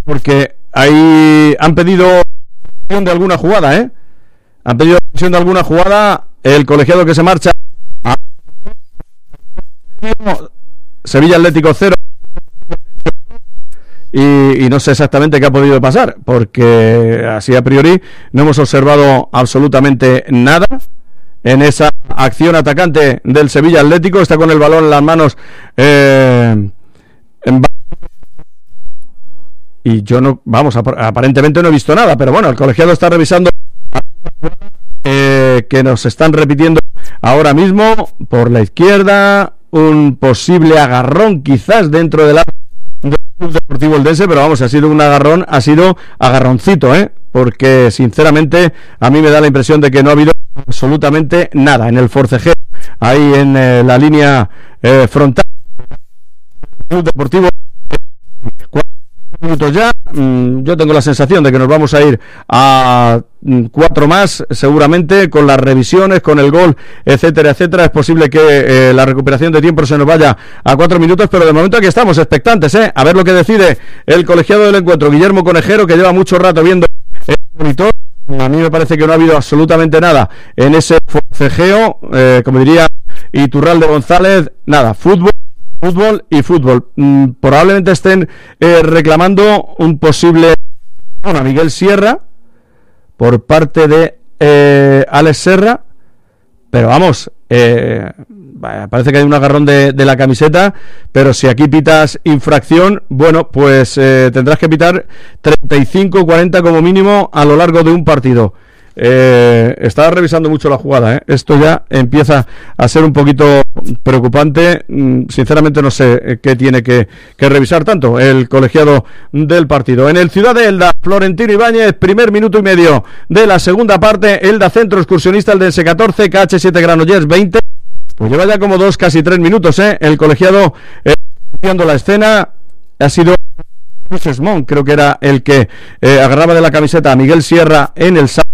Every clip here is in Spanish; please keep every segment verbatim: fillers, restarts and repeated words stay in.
porque ahí han pedido de alguna jugada, ¿eh? Han pedido de alguna jugada el colegiado que se marcha a Sevilla Atlético cero y, y no sé exactamente qué ha podido pasar, porque así a priori no hemos observado absolutamente nada en esa acción atacante del Sevilla Atlético. Está con el balón en las manos eh, en... y yo no, vamos, aparentemente no he visto nada, pero bueno, el colegiado está revisando eh, que nos están repitiendo ahora mismo por la izquierda, un posible agarrón quizás dentro del Club Deportivo Eldense, pero vamos, ha sido un agarrón, ha sido agarroncito, ¿eh? Porque sinceramente a mí me da la impresión de que no ha habido absolutamente nada en el forcejeo, ahí en eh, la línea eh, frontal del Club Deportivo. Minutos ya, mm, yo tengo la sensación de que nos vamos a ir a mm, cuatro más seguramente, con las revisiones, con el gol, etcétera, etcétera. Es posible que eh, la recuperación de tiempo se nos vaya a cuatro minutos, pero de momento aquí estamos expectantes, ¿eh? A ver lo que decide el colegiado del encuentro, Guillermo Conejero, que lleva mucho rato viendo el monitor. A mí me parece que no ha habido absolutamente nada en ese forcejeo, eh, como diría Iturralde González, nada, fútbol Fútbol y fútbol. Mm, probablemente estén eh, reclamando un posible bueno, a Miguel Sierra por parte de eh, Alex Serra, pero vamos, eh, parece que hay un agarrón de, de la camiseta, pero si aquí pitas infracción, bueno, pues eh, tendrás que pitar treinta y cinco cuarenta como mínimo a lo largo de un partido. Eh, estaba revisando mucho la jugada, ¿eh? Esto ya empieza a ser un poquito preocupante. Sinceramente no sé qué tiene que, que revisar tanto el colegiado del partido. En el Ciudad de Elda, Florentino Ibáñez, primer minuto y medio de la segunda parte. Elda Centro Excursionista Eldense catorce, K H siete Granollers veinte. Pues lleva ya como dos, casi tres minutos, ¿eh? El colegiado eh, viendo la escena. Ha sido Esmón, creo que era el que eh, agarraba de la camiseta a Miguel Sierra en el sábado.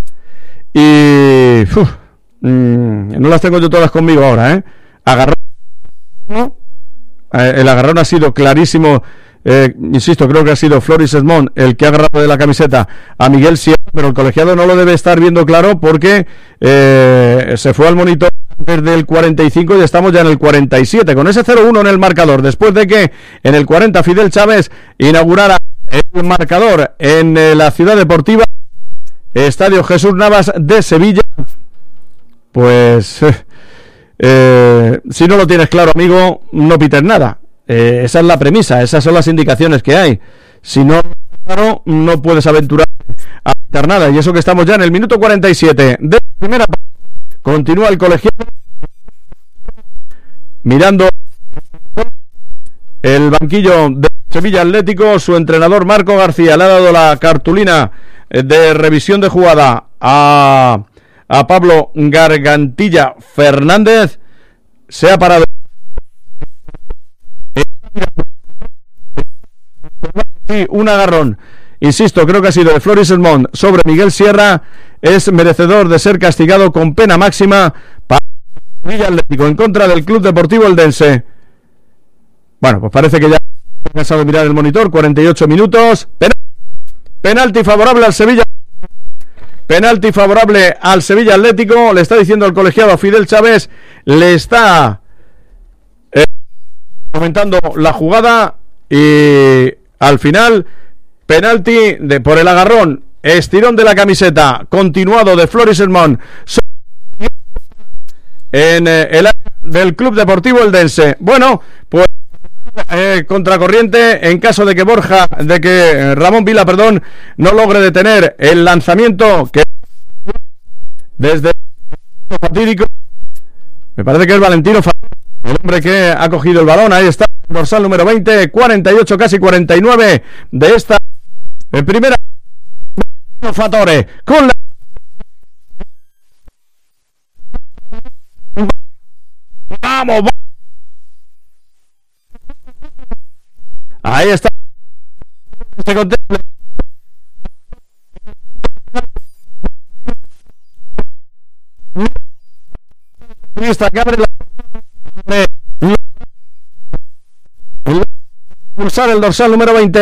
Y uf, mmm, no las tengo yo todas conmigo ahora, ¿eh? Agarrón, ¿no? eh, el agarrón ha sido clarísimo, eh, insisto, creo que ha sido Floris Esmond el que ha agarrado de la camiseta a Miguel Sierra, pero el colegiado no lo debe estar viendo claro porque eh, se fue al monitor desde el cuarenta y cinco y estamos ya en el cuarenta y siete, con ese cero uno en el marcador, después de que en el cuarenta Fidel Chávez inaugurara el marcador en eh, la Ciudad Deportiva Estadio Jesús Navas de Sevilla. Pues eh, si no lo tienes claro, amigo, no pites nada. Eh, esa es la premisa, esas son las indicaciones que hay. Si no claro, no puedes aventurar a pitar nada. Y eso que estamos ya en el minuto cuarenta y siete de la primera parte. Continúa el colegiado mirando el banquillo de Sevilla Atlético. Su entrenador Marco García le ha dado la cartulina de revisión de jugada a, a Pablo Gargantilla Fernández. Se ha parado sí, un agarrón, insisto, creo que ha sido de Floris Esmond sobre Miguel Sierra. Es merecedor de ser castigado con pena máxima para Sevilla Atlético en contra del Club Deportivo Eldense. Bueno, pues parece que ya he cansado de mirar el monitor. Cuarenta y ocho minutos. Penal. Penalti favorable al Sevilla. Penalti favorable al Sevilla Atlético. Le está diciendo el colegiado a Fidel Chávez. Le está eh, comentando la jugada. Y al final, penalti de, por el agarrón. Estirón de la camiseta. Continuado de Floris Esmond. En eh, el área del Club Deportivo Eldense. Bueno, pues. Eh, contracorriente en caso de que Borja, de que Ramón Vila, perdón, no logre detener el lanzamiento que desde el fatídico, me parece que es Valentino el hombre que ha cogido el balón. Ahí está el dorsal número veinte, cuarenta y ocho, casi cuarenta y nueve de esta eh, primera Fatore con la vamos, ahí está. Se contempla. Esta que abre la pulsar el dorsal número veinte.